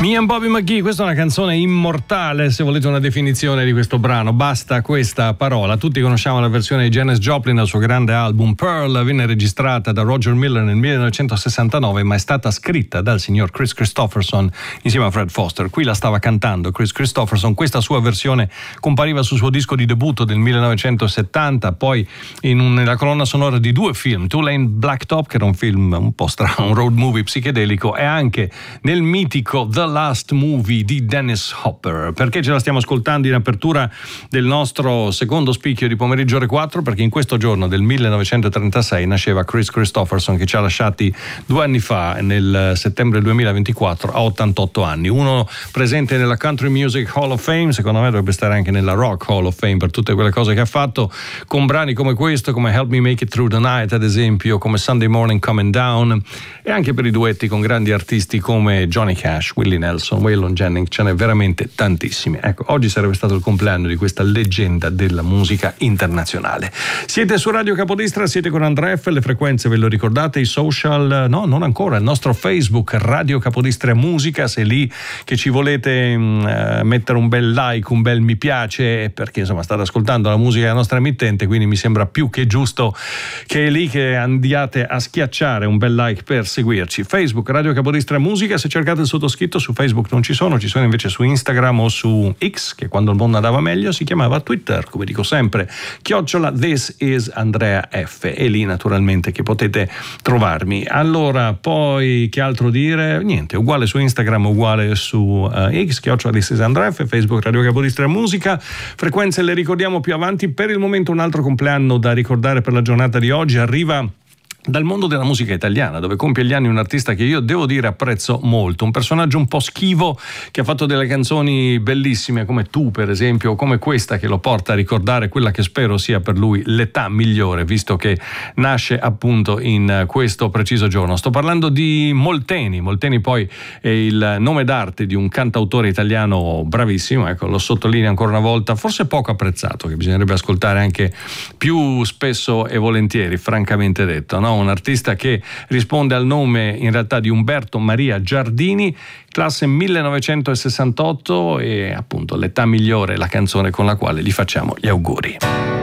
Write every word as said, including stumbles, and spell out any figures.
Me and Bobby McGee, questa è una canzone immortale, se volete una definizione di questo brano, basta questa parola. Tutti conosciamo la versione di Janis Joplin al suo grande album Pearl, venne registrata da Roger Miller nel millenovecentosessantanove, ma è stata scritta dal signor Chris Christopherson insieme a Fred Foster. Qui la stava cantando Chris Christopherson, questa sua versione compariva sul suo disco di debutto del millenovecentosettanta, poi in un, nella colonna sonora di due film, Two-Lane Blacktop, che era un film un po' strano, un road movie psichedelico, e anche nel mitico The Last Movie di Dennis Hopper. Perché ce la stiamo ascoltando in apertura del nostro secondo spicchio di pomeriggio ore quattro? Perché in questo giorno del millenovecentotrentasei nasceva Chris Christopherson, che ci ha lasciati due anni fa, nel settembre duemilaventiquattro, a ottantotto anni. Uno presente nella Country Music Hall of Fame, secondo me dovrebbe stare anche nella Rock Hall of Fame per tutte quelle cose che ha fatto, con brani come questo, come Help Me Make It Through the Night ad esempio, come Sunday Morning Coming Down, e anche per i duetti con grandi artisti come Johnny Cash, Willie Nelson, Waylon Jennings, ce n'è veramente tantissimi. Ecco, oggi sarebbe stato il compleanno di questa leggenda della musica internazionale. Siete su Radio Capodistra, siete con Andrea F, le frequenze ve lo ricordate, i social, no, non ancora, il nostro Facebook Radio Capodistra Musica, se è lì che ci volete mh, mettere un bel like, un bel mi piace, perché insomma state ascoltando la musica della nostra emittente, quindi mi sembra più che giusto che è lì che andiate a schiacciare un bel like per seguirci. Facebook Radio Capodistra Musica, se cercate il sottoscritto su Facebook non ci sono, ci sono invece su Instagram o su X, che quando il mondo andava meglio si chiamava Twitter, come dico sempre, chiocciola This is Andrea F, e lì naturalmente che potete trovarmi. Allora, poi che altro dire? Niente, uguale su Instagram, uguale su uh, X, chiocciola This is Andrea F, Facebook Radio Capodistra Musica. Frequenze le ricordiamo più avanti. Per il momento un altro compleanno da ricordare per la giornata di oggi arriva dal mondo della musica italiana, dove compie gli anni un artista che io devo dire apprezzo molto, un personaggio un po' schivo che ha fatto delle canzoni bellissime come Tu per esempio, o come questa che lo porta a ricordare quella che spero sia per lui l'età migliore, visto che nasce appunto in questo preciso giorno. Sto parlando di Molteni. Molteni poi è il nome d'arte di un cantautore italiano bravissimo, ecco, lo sottolineo ancora una volta, forse poco apprezzato, che bisognerebbe ascoltare anche più spesso e volentieri, francamente detto, no? Un artista che risponde al nome in realtà di Umberto Maria Giardini, classe millenovecentosessantotto, e appunto l'età migliore è la canzone con la quale gli facciamo gli auguri.